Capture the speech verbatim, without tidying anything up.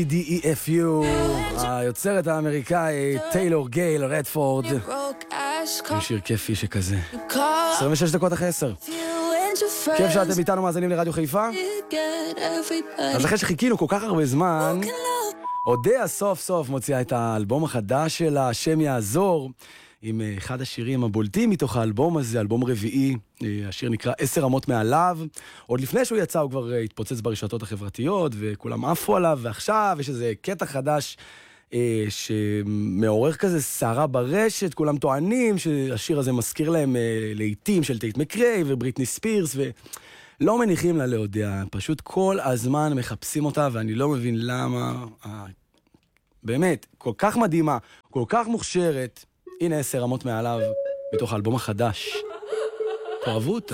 די אי אף יו, היוצרת האמריקאית טיילור גייל רדפורד, עם שיר כיפי שכזה. עשרים ושש דקות אחרי עשר. כיף שאתם איתנו מאזינים לרדיו חיפה. אז אחרי שחיכינו כל כך הרבה זמן, אודיה סוף סוף מוציאה את האלבום החדש שלה, השם יעזור, עם אחד השירים הבולטים מתוך האלבום הזה, אלבום רביעי. השיר נקרא עשר רמות מעליו. עוד לפני שהוא יצא הוא כבר התפוצץ ברשתות החברתיות וכולם עפו עליו, ועכשיו יש איזה קטע חדש אה, שמעורר כזה סערה ברשת. כולם טוענים שהשיר הזה מזכיר להם אה, לעיתים של טייט מקריי ובריטני ספירס, ולא מניחים לה להודיע, פשוט כל הזמן מחפשים אותה, ואני לא מבין למה. אה, באמת, כל כך מדהימה, כל כך מוכשרת. הנה עשר רמות מעליו מתוך האלבום החדש. תאהבו אותה.